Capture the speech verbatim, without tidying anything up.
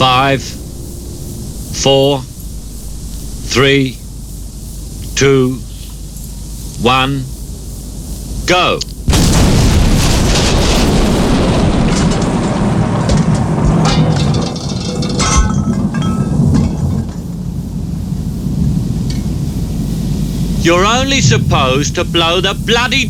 Five, four, three, two, one, go. You're only supposed to blow the bloody